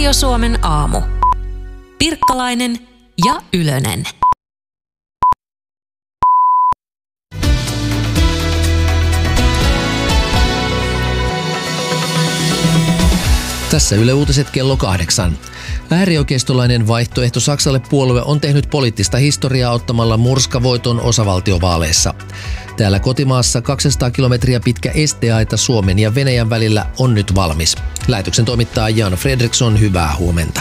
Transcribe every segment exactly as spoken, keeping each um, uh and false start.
Radio Suomen aamu. Pirkkalainen ja Ylönen. Tässä Yle Uutiset kello kahdeksan. Äärioikeistolainen vaihtoehto Saksalle -puolue on tehnyt poliittista historiaa ottamalla murskavoiton osavaltiovaaleissa. Täällä kotimaassa kaksisataa kilometriä pitkä esteaita Suomen ja Venäjän välillä on nyt valmis. Lähetyksen toimittaa Jan Fredriksson, hyvää huomenta.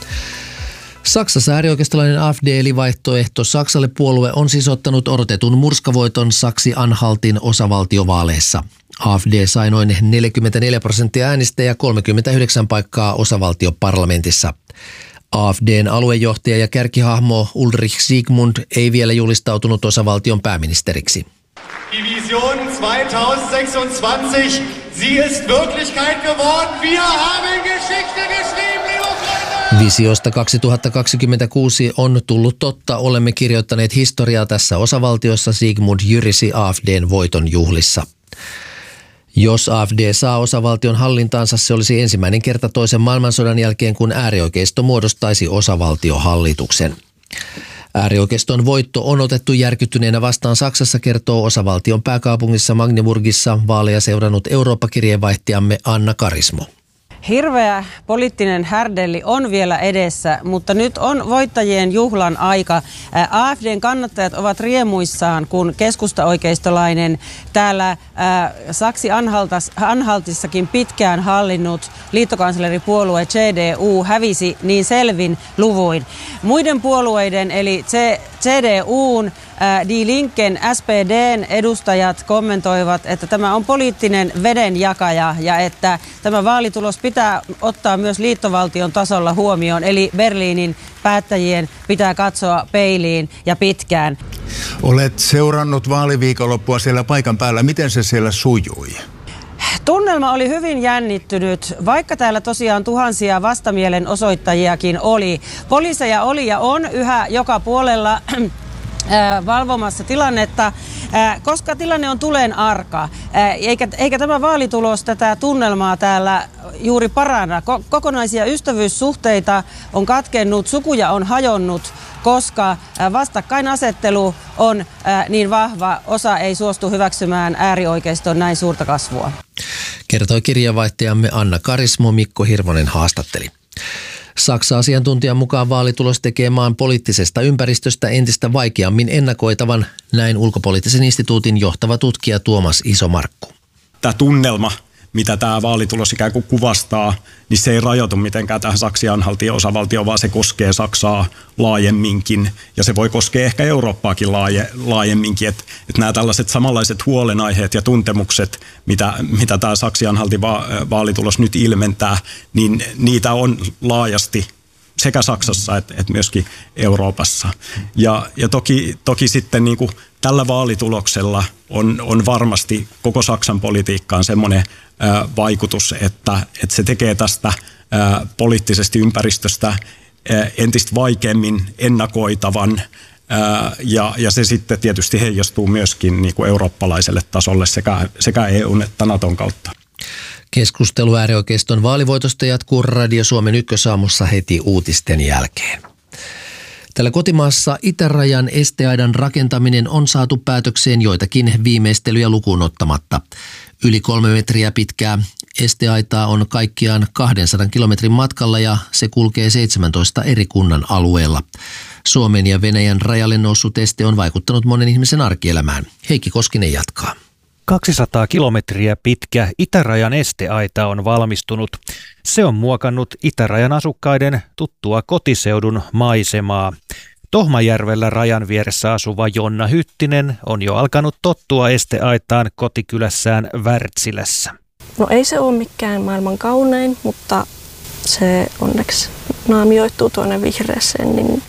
Saksassa äärioikeistolainen A F D eli vaihtoehto Saksalle -puolue on siis ottanut odotetun murskavoiton Saksi-Anhaltin osavaltiovaaleissa. A F D sai noin neljäkymmentäneljä prosenttia äänistä ja kolmekymmentäyhdeksän paikkaa osavaltioparlamentissa. A F D:n aluejohtaja ja kärkihahmo Ulrich Siegmund ei vielä julistautunut osavaltion pääministeriksi. Die Vision zweitausendsechsundzwanzig, sie ist Wirklichkeit geworden. Wir haben Geschichte geschrieben, liebe Freunde! Visiosta kaksituhattakaksikymmentäkuusi on tullut totta, olemme kirjoittaneet historiaa tässä osavaltiossa, Siegmund jyrisi A F D:n voiton juhlissa. Jos A F D saa osavaltion hallintaansa, se olisi ensimmäinen kerta toisen maailmansodan jälkeen, kun äärioikeisto muodostaisi osavaltiohallituksen. Äärioikeiston voitto on otettu järkyttyneenä vastaan Saksassa, kertoo osavaltion pääkaupungissa Magdeburgissa vaaleja seurannut Eurooppa-kirjeenvaihtajamme Anna Karismo. Hirveä poliittinen härdelli on vielä edessä, mutta nyt on voittajien juhlan aika. A F D:n kannattajat ovat riemuissaan, kun keskustaoikeistolainen täällä Saksi-Anhaltissakin pitkään hallinnut liittokansleripuolue C D U hävisi niin selvin luvuin. Muiden puolueiden eli C D U:n, Die Linken, S P D:n edustajat kommentoivat, että tämä on poliittinen vedenjakaja ja että tämä vaalitulos pitää ottaa myös liittovaltion tasolla huomioon, eli Berliinin päättäjien pitää katsoa peiliin ja pitkään. Olet seurannut vaaliviikonloppua siellä paikan päällä. Miten se siellä sujui? Tunnelma oli hyvin jännittynyt, vaikka täällä tosiaan tuhansia vastamielenosoittajiakin oli. Poliiseja oli ja on yhä joka puolella valvomassa tilannetta, koska tilanne on tuleen arka, eikä, eikä tämä vaalitulos tätä tunnelmaa täällä juuri paranna. Kokonaisia ystävyyssuhteita on katkennut, sukuja on hajonnut, koska vastakkainasettelu on niin vahva, osa ei suostu hyväksymään äärioikeiston näin suurta kasvua. Kertoi kirjeenvaihtajamme Anna Karismo, Mikko Hirvonen haastatteli. Saksa-asiantuntijan mukaan vaalitulos tekee maan poliittisesta ympäristöstä entistä vaikeammin ennakoitavan, näin ulkopoliittisen instituutin johtava tutkija Tuomas Isomarkku. Tämä tunnelma, mitä tämä vaalitulos ikään kuin kuvastaa, niin se ei rajoitu mitenkään tähän Saksi-Anhaltin osavaltioon, vaan se koskee Saksaa laajemminkin ja se voi koskea ehkä Eurooppaakin laaje, laajemminkin. Että et nämä tällaiset samanlaiset huolenaiheet ja tuntemukset, mitä, mitä tämä Saksi-Anhaltin va- vaalitulos nyt ilmentää, niin niitä on laajasti sekä Saksassa että et myöskin Euroopassa. Ja, ja toki, toki sitten niin kuin tällä vaalituloksella on, on varmasti koko Saksan politiikkaan semmoinen ää, vaikutus, että, että se tekee tästä ää, poliittisesta ympäristöstä ää, entistä vaikeammin ennakoitavan. Ää, ja, ja se sitten tietysti heijastuu myöskin niin kuin eurooppalaiselle tasolle sekä, sekä E U:n että Naton kautta. Keskustelu äärioikeiston vaalivoitosta jatkuu Radio Suomen ykkösaamussa heti uutisten jälkeen. Tällä kotimaassa itärajan esteaidan rakentaminen on saatu päätökseen joitakin viimeistelyjä lukuun ottamatta. Yli kolme metriä pitkää esteaitaa on kaikkiaan kahdensadan kilometrin matkalla ja se kulkee seitsemäntoista eri kunnan alueella. Suomen ja Venäjän rajalle noussut este on vaikuttanut monen ihmisen arkielämään. Heikki Koskinen jatkaa. kaksisataa kilometriä pitkä itärajan esteaita on valmistunut. Se on muokannut itärajan asukkaiden tuttua kotiseudun maisemaa. Tohmajärvellä rajan vieressä asuva Jonna Hyttinen on jo alkanut tottua esteaitaan kotikylässään Wärtsilässä. No ei se ole mikään maailman kaunein, mutta se onneksi naamioituu tuonne vihreäseen, niin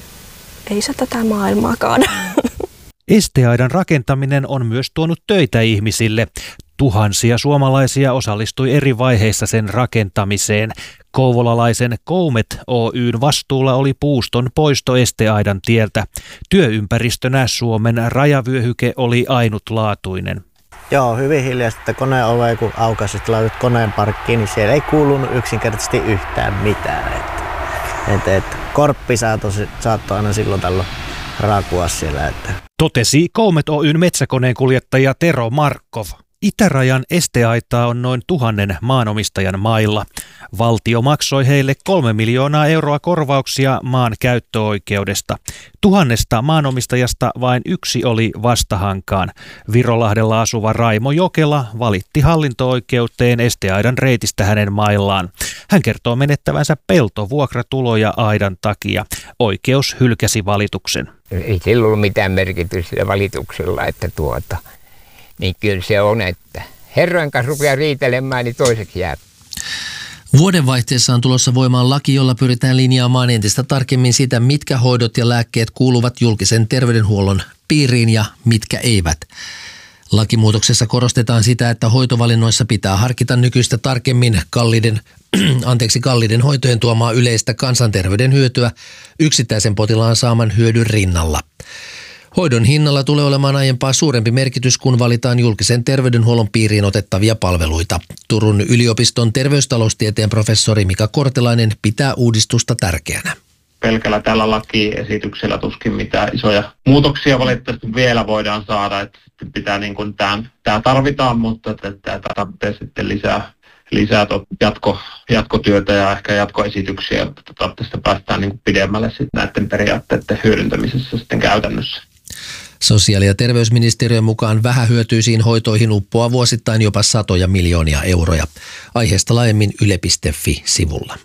ei se tätä maailmaa kaada. Esteaidan rakentaminen on myös tuonut töitä ihmisille. Tuhansia suomalaisia osallistui eri vaiheissa sen rakentamiseen. Kouvolalaisen Koumet Oy:n vastuulla oli puuston poisto esteaidan tieltä. Työympäristönä Suomen rajavyöhyke oli ainutlaatuinen. Joo, hyvin hiljaisesti, että koneen ove kun aukasi, että laitat koneen parkkiin, niin siellä ei kuulunut yksinkertaisesti yhtään mitään. Että, että, että korppi saattoi, saattoi aina silloin tällöin raakua siellä. Että. Totesi Koumet Oy:n metsäkoneen kuljettaja Tero Markov. Itärajan esteaitaa on noin tuhannen maanomistajan mailla. Valtio maksoi heille kolme miljoonaa euroa korvauksia maan käyttöoikeudesta. Tuhannesta maanomistajasta vain yksi oli vastahankaan. Virolahdella asuva Raimo Jokela valitti hallinto-oikeuteen esteaidan reitistä hänen maillaan. Hän kertoo menettävänsä peltovuokratuloja aidan takia. Oikeus hylkäsi valituksen. Ei sillä ollut mitään merkitystä valituksella, että tuota... Niin kyllä se on, että herrojen kanssa rupeaa riitelemään, niin toiseksi jää. Vuodenvaihteessa on tulossa voimaan laki, jolla pyritään linjaamaan entistä tarkemmin sitä, mitkä hoidot ja lääkkeet kuuluvat julkisen terveydenhuollon piiriin ja mitkä eivät. Lakimuutoksessa korostetaan sitä, että hoitovalinnoissa pitää harkita nykyistä tarkemmin kalliiden, anteeksi, kalliiden hoitojen tuomaa yleistä kansanterveyden hyötyä yksittäisen potilaan saaman hyödyn rinnalla. Hoidon hinnalla tulee olemaan aiempaa suurempi merkitys, kun valitaan julkisen terveydenhuollon piiriin otettavia palveluita. Turun yliopiston terveystaloustieteen professori Mika Kortelainen pitää uudistusta tärkeänä. Pelkällä tällä lakiesityksellä tuskin mitään isoja muutoksia valitettavasti vielä voidaan saada. Että pitää niin kuin tämä, tämä tarvitaan, mutta tämä tarvitsee sitten lisää, lisää jatko, jatkotyötä ja ehkä jatkoesityksiä, jotta tästä päästään niin kuin pidemmälle sitten näiden periaatteiden hyödyntämisessä sitten käytännössä. Sosiaali- ja terveysministeriön mukaan vähähyötyisiin hoitoihin uppoaa vuosittain jopa satoja miljoonia euroja. Aiheesta laajemmin yle piste fi-sivulla.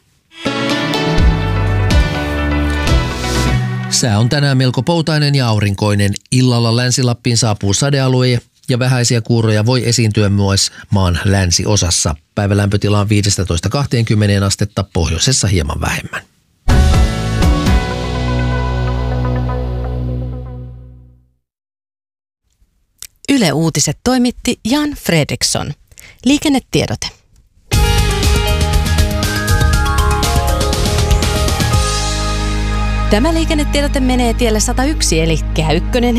Sää on tänään melko poutainen ja aurinkoinen. Illalla Länsi-Lappiin saapuu sadealue ja vähäisiä kuuroja voi esiintyä myös maan länsiosassa. Päivälämpötila on viisitoista kaksikymmentä astetta, pohjoisessa hieman vähemmän. Yle Uutiset toimitti Jan Fredriksson. Liikennetiedote. Tämä liikennetiedote menee tielle sata yksi eli Kehä Ykkönen